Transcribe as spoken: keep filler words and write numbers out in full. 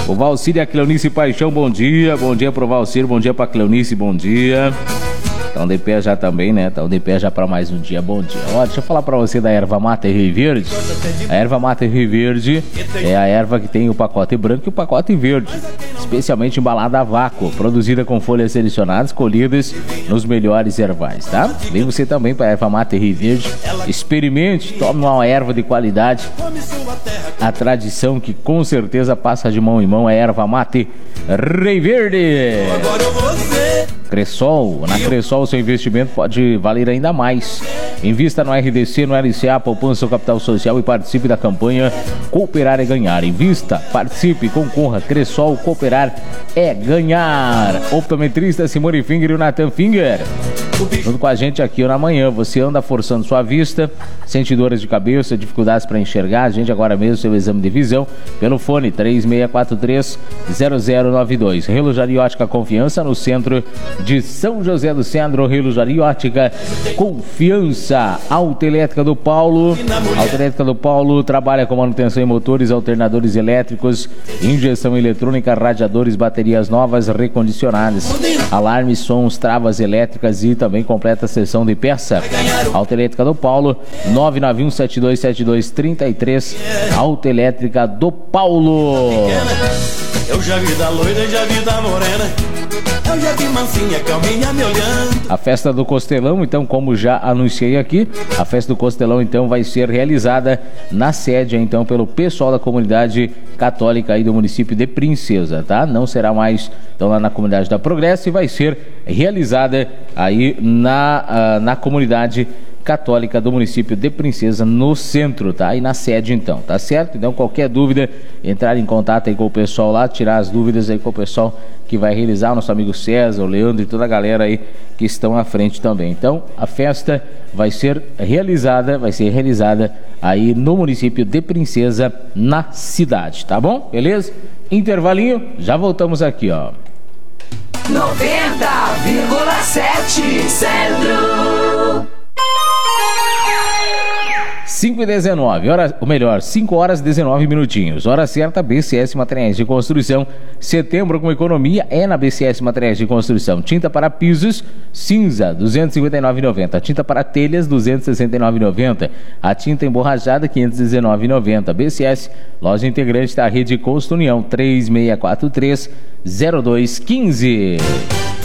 O Valcir e a Cleonice Paixão, bom dia. Bom dia pro Valcir, bom dia pra Cleonice, bom dia. Estão de pé já também, né? Estão de pé já para mais um dia. Bom dia. Ó, deixa eu falar para você da erva mate Rio Verde. A erva mate Rio Verde é a erva que tem o pacote branco e o pacote verde, especialmente embalada a vácuo, produzida com folhas selecionadas, colhidas nos melhores ervais, tá? Vem você também para a erva mate Rio Verde. Experimente, tome uma erva de qualidade. A tradição que com certeza passa de mão em mão é a erva mate Rio Verde. Cressol, na Cressol o seu investimento pode valer ainda mais. Invista no R D C, no L C A, poupando seu capital social e participe da campanha Cooperar é Ganhar. Invista, participe, concorra. Cressol, cooperar é ganhar. Optometrista Simone Finger e o Nathan Finger junto com a gente aqui na manhã. Você anda forçando sua vista, sente dores de cabeça, dificuldades para enxergar, a gente agora mesmo seu exame de visão pelo fone três seis quatro três, zero zero nove dois. Relojaria Ótica Confiança no centro de São José do Centro. Relojaria Ótica Confiança. Autoelétrica do Paulo. Autoelétrica do Paulo trabalha com manutenção em motores, alternadores elétricos, injeção eletrônica, radiadores, baterias novas, recondicionadas, alarmes, sons, travas elétricas e também completa a seção de peça. Autoelétrica do Paulo, nove nove um sete dois sete dois três três. Autoelétrica do Paulo. Eu já vi da loira, já vi da morena. Eu já vi mansinha, calminha me olhando. A festa do Costelão, então, como já anunciei aqui, a festa do Costelão, então, vai ser realizada na sede, então, pelo pessoal da comunidade católica aí do município de Princesa, tá? Não será mais, então, lá na comunidade da Progresso, e vai ser realizada aí na, uh, na comunidade católica do município de Princesa, no centro, tá? E na sede, então, tá certo? Então, qualquer dúvida, entrar em contato aí com o pessoal lá, tirar as dúvidas aí com o pessoal que vai realizar, o nosso amigo César, o Leandro e toda a galera aí que estão à frente também. Então, a festa vai ser realizada, vai ser realizada aí no município de Princesa, na cidade, tá bom? Beleza? Intervalinho, já voltamos aqui, ó. noventa vírgula sete Centro. cinco e dezenove, hora, ou melhor, cinco horas e dezenove minutinhos. Hora certa, B C S Materiais de Construção. Setembro com economia é na B C S Materiais de Construção. Tinta para pisos, cinza, duzentos e cinquenta e nove reais e noventa centavos. Tinta para telhas, duzentos e sessenta e nove reais e noventa centavos. A tinta emborrachada, quinhentos e dezenove reais e noventa centavos. B C S, loja integrante da Rede Constru União, três seis quatro três, zero dois um cinco.